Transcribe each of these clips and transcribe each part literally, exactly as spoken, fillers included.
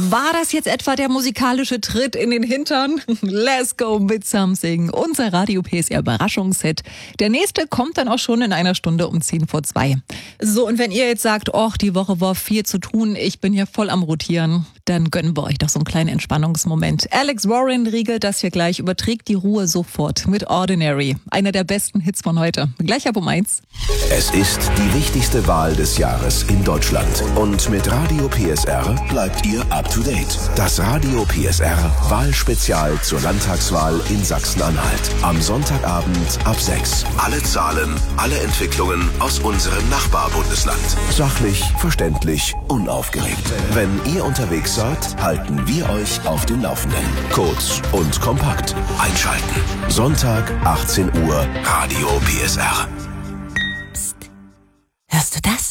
War das jetzt etwa der musikalische Tritt in den Hintern? Let's go with something. Unser Radio P S R Überraschungshit. Der nächste kommt dann auch schon in einer Stunde um zehn vor zwei. So, und wenn ihr jetzt sagt, och, die Woche war viel zu tun, ich bin hier voll am Rotieren, dann gönnen wir euch doch so einen kleinen Entspannungsmoment. Alex Warren riegelt das hier gleich, überträgt die Ruhe sofort mit Ordinary. Einer der besten Hits von heute. Gleich ab um eins. Es ist die wichtigste Wahl des Jahres in Deutschland. Und mit Radio P S R bleibt ihr up to date. Das Radio P S R Wahlspezial zur Landtagswahl in Sachsen-Anhalt. Am Sonntagabend ab sechs. Alle Zahlen, alle Entwicklungen aus unserem Nachbarbundesland. Sachlich, verständlich, unaufgeregt. Wenn ihr unterwegs seid, halten wir euch auf dem Laufenden. Kurz und kompakt. Einschalten. Sonntag, achtzehn Uhr, Radio P S R. Psst. Hörst du das?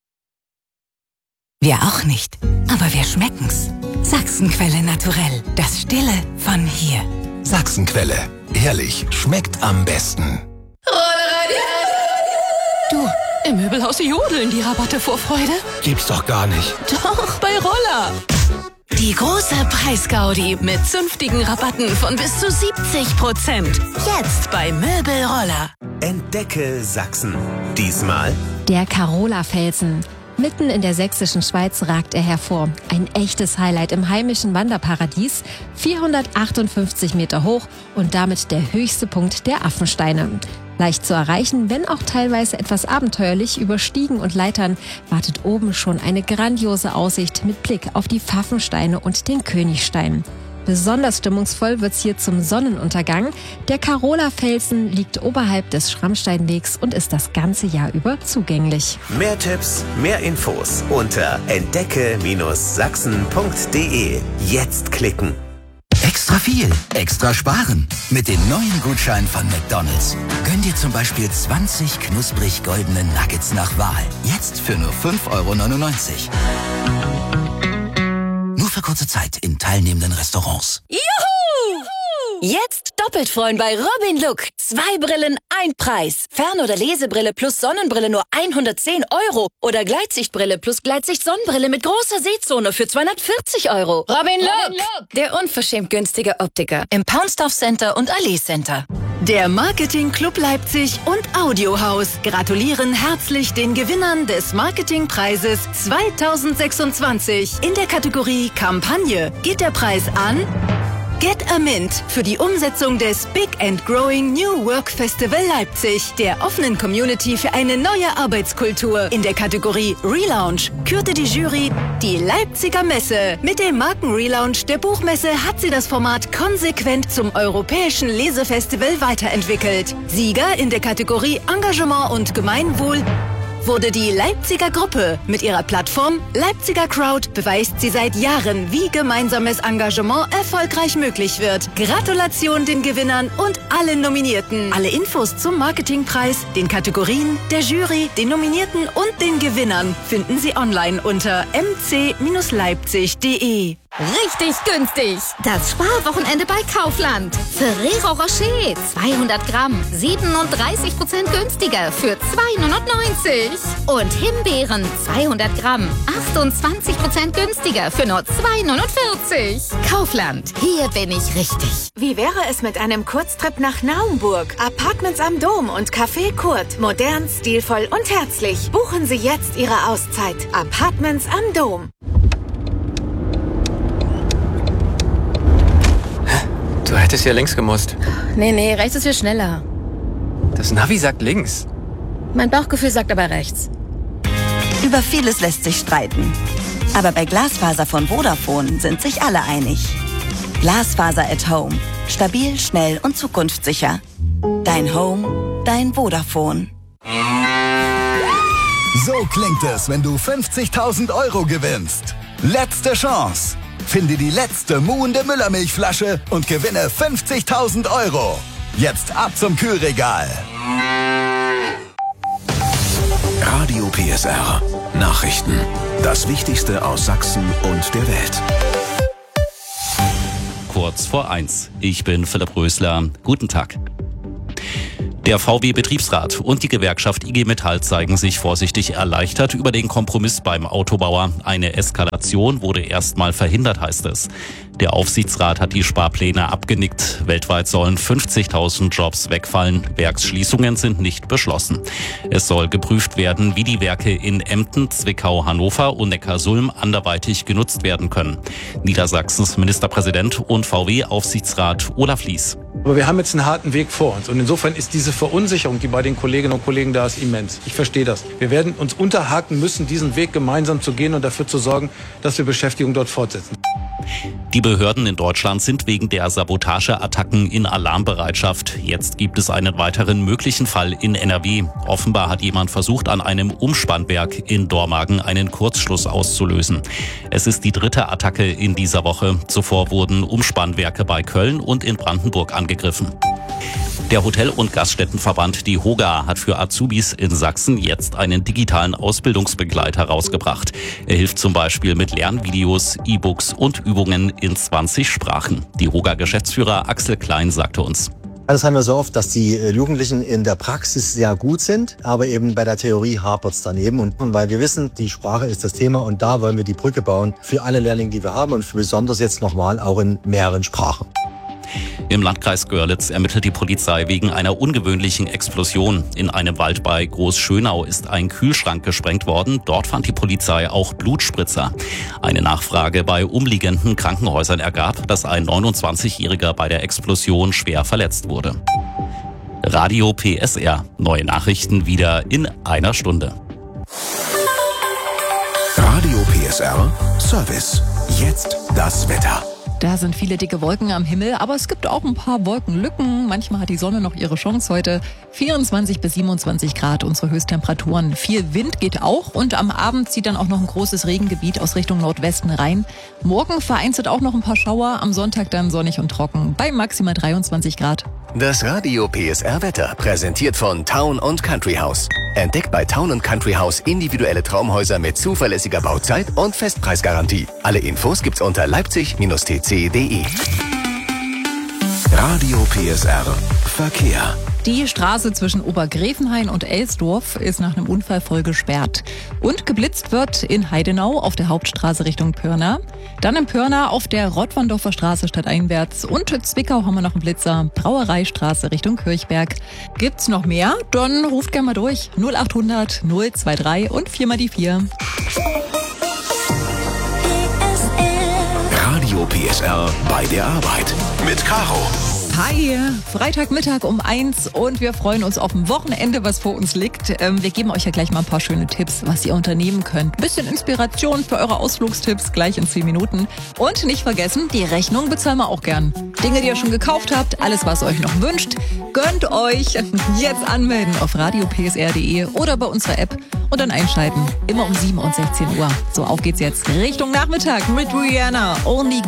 Wir auch nicht, aber wir schmecken's. Sachsenquelle naturell, das Stille von hier. Sachsenquelle, ehrlich, schmeckt am besten. Du, im Möbelhaus jodeln die Rabatte vor Freude. Gibt's doch gar nicht. Doch, bei Roller. Die große Preisgaudi mit zünftigen Rabatten von bis zu siebzig Prozent. Jetzt bei Möbelroller. Entdecke Sachsen. Diesmal der Carola-Felsen. Mitten in der sächsischen Schweiz ragt er hervor. Ein echtes Highlight im heimischen Wanderparadies. vierhundertachtundfünfzig Meter hoch und damit der höchste Punkt der Affensteine. Leicht zu erreichen, wenn auch teilweise etwas abenteuerlich über Stiegen und Leitern, wartet oben schon eine grandiose Aussicht mit Blick auf die Pfaffensteine und den Königstein. Besonders stimmungsvoll wird's hier zum Sonnenuntergang. Der Carola-Felsen liegt oberhalb des Schrammsteinwegs und ist das ganze Jahr über zugänglich. mehr Tipps, mehr Infos unter entdecke Sachsen punkt de. Jetzt klicken. Extra viel, extra sparen. Mit dem neuen Gutschein von McDonald's. Gönn dir zum Beispiel zwanzig knusprig goldene Nuggets nach Wahl. Jetzt für nur fünf Euro neunundneunzig. Nur für kurze Zeit in teilnehmenden Restaurants. Juhu! Jetzt doppelt freuen bei Robin Look. Zwei Brillen, ein Preis. Fern- oder Lesebrille plus Sonnenbrille nur hundertzehn Euro. Oder Gleitsichtbrille plus Gleitsicht-Sonnenbrille mit großer Sehzone für zweihundertvierzig Euro. Robin Look, Robin Look. Der unverschämt günstige Optiker im Poundstuff Center und Allee Center. Der Marketing Club Leipzig und Audiohaus gratulieren herzlich den Gewinnern des Marketingpreises zweitausendsechsundzwanzig. In der Kategorie Kampagne geht der Preis an Get a Mint für die Umsetzung des Big and Growing New Work Festival Leipzig, der offenen Community für eine neue Arbeitskultur. In der Kategorie Relaunch kürte die Jury die Leipziger Messe. Mit dem Markenrelaunch der Buchmesse hat sie das Format konsequent zum europäischen Lesefestival weiterentwickelt. Sieger in der Kategorie Engagement und Gemeinwohl wurde die Leipziger Gruppe. Mit ihrer Plattform Leipziger Crowd beweist sie seit Jahren, wie gemeinsames Engagement erfolgreich möglich wird. Gratulation den Gewinnern und allen Nominierten. Alle Infos zum Marketingpreis, den Kategorien, der Jury, den Nominierten und den Gewinnern finden Sie online unter m c leipzig punkt de. Richtig günstig! Das Sparwochenende bei Kaufland. Ferrero Rocher zweihundert Gramm, siebenunddreißig Prozent günstiger für zwei neunundneunzig. Und Himbeeren zweihundert Gramm, achtundzwanzig Prozent günstiger für nur zwei neunundvierzig. Kaufland, hier bin ich richtig. Wie wäre es mit einem Kurztrip nach Naumburg? Apartments am Dom und Café Kurt. Modern, stilvoll und herzlich. Buchen Sie jetzt Ihre Auszeit. Apartments am Dom. Du hättest ja links gemusst. Nee, nee, rechts ist viel schneller. Das Navi sagt links. Mein Bauchgefühl sagt aber rechts. Über vieles lässt sich streiten. Aber bei Glasfaser von Vodafone sind sich alle einig. Glasfaser at Home. Stabil, schnell und zukunftssicher. Dein Home, dein Vodafone. So klingt es, wenn du fünfzigtausend Euro gewinnst. Letzte Chance. Finde die letzte muhende Müllermilchflasche und gewinne fünfzigtausend Euro. Jetzt ab zum Kühlregal. Radio P S R. Nachrichten. Das Wichtigste aus Sachsen und der Welt. Kurz vor eins. Ich bin Philipp Rösler. Guten Tag. Der V W-Betriebsrat und die Gewerkschaft I G Metall zeigen sich vorsichtig erleichtert über den Kompromiss beim Autobauer. Eine Eskalation wurde erstmal verhindert, heißt es. Der Aufsichtsrat hat die Sparpläne abgenickt. Weltweit sollen fünfzigtausend Jobs wegfallen. Werksschließungen sind nicht beschlossen. Es soll geprüft werden, wie die Werke in Emden, Zwickau, Hannover und Neckarsulm anderweitig genutzt werden können. Niedersachsens Ministerpräsident und V W-Aufsichtsrat Olaf Lies. Aber wir haben jetzt einen harten Weg vor uns. Und insofern ist diese Verunsicherung, die bei den Kolleginnen und Kollegen da ist, immens. Ich verstehe das. Wir werden uns unterhaken müssen, diesen Weg gemeinsam zu gehen und dafür zu sorgen, dass wir Beschäftigung dort fortsetzen. Die Behörden in Deutschland sind wegen der Sabotageattacken in Alarmbereitschaft. Jetzt gibt es einen weiteren möglichen Fall in N R W. Offenbar hat jemand versucht, an einem Umspannwerk in Dormagen einen Kurzschluss auszulösen. Es ist die dritte Attacke in dieser Woche. Zuvor wurden Umspannwerke bei Köln und in Brandenburg angegriffen. Der Hotel- und Gaststättenverband, die HOGA, hat für Azubis in Sachsen jetzt einen digitalen Ausbildungsbegleiter rausgebracht. Er hilft zum Beispiel mit Lernvideos, E-Books und Übungen in zwanzig Sprachen. Die HOGA-Geschäftsführer Axel Klein sagte uns: Das haben wir so oft, dass die Jugendlichen in der Praxis sehr gut sind, aber eben bei der Theorie hapert's daneben. Und weil wir wissen, die Sprache ist das Thema und da wollen wir die Brücke bauen für alle Lehrlinge, die wir haben und für besonders jetzt nochmal auch in mehreren Sprachen. Im Landkreis Görlitz ermittelt die Polizei wegen einer ungewöhnlichen Explosion. In einem Wald bei Großschönau ist ein Kühlschrank gesprengt worden. Dort fand die Polizei auch Blutspritzer. Eine Nachfrage bei umliegenden Krankenhäusern ergab, dass ein neunundzwanzigjähriger bei der Explosion schwer verletzt wurde. Radio P S R. Neue Nachrichten wieder in einer Stunde. Radio P S R Service. Jetzt das Wetter. Da sind viele dicke Wolken am Himmel, aber es gibt auch ein paar Wolkenlücken. Manchmal hat die Sonne noch ihre Chance heute. vierundzwanzig bis siebenundzwanzig Grad unsere Höchsttemperaturen. Viel Wind geht auch und am Abend zieht dann auch noch ein großes Regengebiet aus Richtung Nordwesten rein. Morgen vereinzelt auch noch ein paar Schauer, am Sonntag dann sonnig und trocken bei maximal dreiundzwanzig Grad. Das Radio P S R Wetter präsentiert von Town und Country House. Entdeckt bei Town und Country House individuelle Traumhäuser mit zuverlässiger Bauzeit und Festpreisgarantie. Alle Infos gibt's unter leipzig Bindestrich t c punkt d e. Radio P S R Verkehr. Die Straße zwischen Obergräfenhain und Elsdorf ist nach einem Unfall voll gesperrt. Und geblitzt wird in Heidenau auf der Hauptstraße Richtung Pirna. Dann in Pirna auf der Rottwandorfer Straße stadteinwärts. Und in Zwickau haben wir noch einen Blitzer. Brauereistraße Richtung Kirchberg. Gibt's noch mehr? Dann ruft gerne mal durch. null achthundert null drei und viermal die vier. Radio P S R bei der Arbeit mit Caro. Hi, Freitagmittag um eins und wir freuen uns auf ein Wochenende, was vor uns liegt. Ähm, wir geben euch ja gleich mal ein paar schöne Tipps, was ihr unternehmen könnt. Ein bisschen Inspiration für eure Ausflugstipps gleich in zehn Minuten. Und nicht vergessen, die Rechnung bezahlen wir auch gern. Dinge, die ihr schon gekauft habt, alles, was ihr euch noch wünscht, gönnt euch. Jetzt anmelden auf radio p s r punkt d e oder bei unserer App und dann einschalten. Immer um sieben und sechzehn Uhr. So, auf geht's jetzt Richtung Nachmittag mit Rihanna. Only